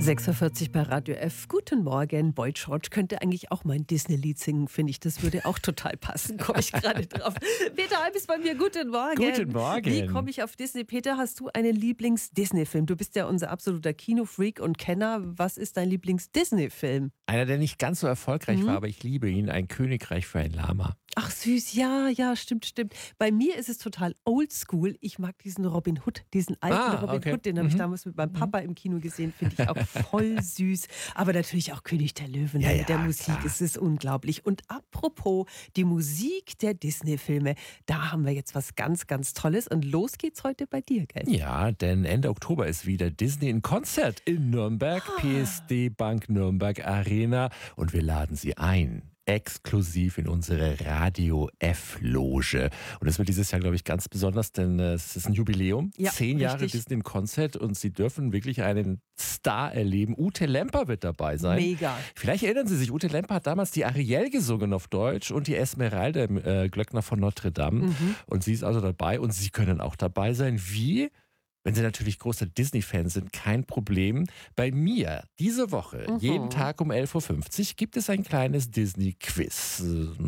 6:40 bei Radio F. Guten Morgen. Boy George könnte eigentlich auch mal ein Disney-Lied singen, finde ich. Das würde auch total passen. Komme ich gerade drauf. Peter Alb ist bei mir. Guten Morgen. Guten Morgen. Wie komme ich auf Disney? Peter, hast du einen Lieblings-Disney-Film? Du bist ja unser absoluter Kinofreak und Kenner. Was ist dein Lieblings-Disney-Film? Einer, der nicht ganz so erfolgreich war, aber ich liebe ihn. Ein Königreich für ein Lama. Ach süß, ja, stimmt. Bei mir ist es total oldschool. Ich mag diesen Robin Hood, diesen alten Robin Hood, den habe ich damals mit meinem Papa im Kino gesehen, finde ich auch voll süß. Aber natürlich auch König der Löwen, mit der Musik, es ist unglaublich. Und apropos die Musik der Disney-Filme, da haben wir jetzt was ganz, ganz Tolles und los geht's heute bei dir, gell? Ja, denn Ende Oktober ist wieder Disney in Konzert in Nürnberg, PSD Bank Nürnberg Arena und wir laden Sie ein. Exklusiv in unsere Radio F-Loge. Und das wird dieses Jahr, glaube ich, ganz besonders, denn es ist ein Jubiläum. Ja, 10 Jahre richtig. Disney im Konzert und Sie dürfen wirklich einen Star erleben. Ute Lemper wird dabei sein. Mega. Vielleicht erinnern Sie sich, Ute Lemper hat damals die Ariel gesungen auf Deutsch und die Esmeralda im Glöckner von Notre Dame. Und sie ist also dabei und Sie können auch dabei sein. Wie? Wenn Sie natürlich großer Disney-Fan sind, kein Problem. Bei mir diese Woche, jeden Tag um 11:50 Uhr, gibt es ein kleines Disney-Quiz.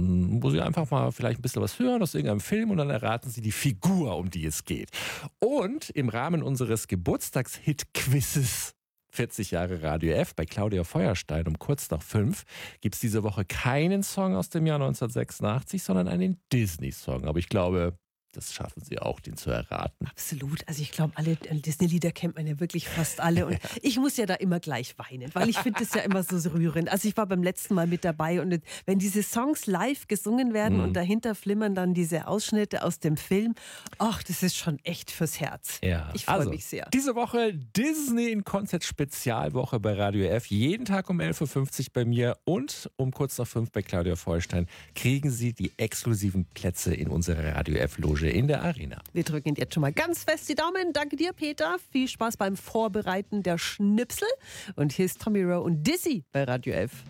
Wo Sie einfach mal vielleicht ein bisschen was hören aus irgendeinem Film und dann erraten Sie die Figur, um die es geht. Und im Rahmen unseres Geburtstagshit-Quizzes 40 Jahre Radio F bei Claudia Feuerstein um kurz nach 5 gibt es diese Woche keinen Song aus dem Jahr 1986, sondern einen Disney-Song. Aber ich glaube, das schaffen Sie auch, den zu erraten. Absolut. Also ich glaube, alle Disney-Lieder kennt man ja wirklich fast alle. Und ich muss ja da immer gleich weinen, weil ich finde das ja immer so rührend. Also ich war beim letzten Mal mit dabei und wenn diese Songs live gesungen werden und dahinter flimmern dann diese Ausschnitte aus dem Film, ach, das ist schon echt fürs Herz. Ja. Ich freue mich sehr. Diese Woche Disney in Konzert Spezialwoche bei Radio F. Jeden Tag um 11:50 Uhr bei mir und um kurz nach 5 bei Claudia Feuerstein kriegen Sie die exklusiven Plätze in unserer Radio F-Loge in der Arena. Wir drücken jetzt schon mal ganz fest die Daumen. Danke dir, Peter. Viel Spaß beim Vorbereiten der Schnipsel. Und hier ist Tommy Rowe und Dizzy bei Radio F.